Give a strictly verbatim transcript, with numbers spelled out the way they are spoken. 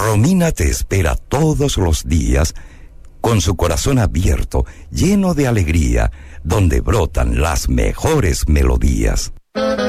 Romina te espera todos los días con su corazón abierto, lleno de alegría, donde brotan las mejores melodías.